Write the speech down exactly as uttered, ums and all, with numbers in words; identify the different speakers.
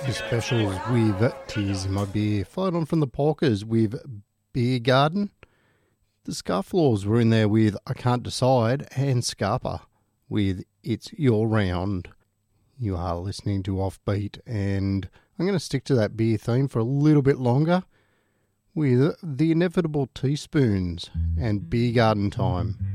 Speaker 1: The specials with Tears in My Beer. Followed on from the Porkers with Beer Garden. The Scarflaws were in there with I Can't Decide, and Scarpa with It's Your Round. You are listening to Offbeat, and I'm going to stick to that beer theme for a little bit longer with The Inevitable Teaspoons and Beer Garden Time.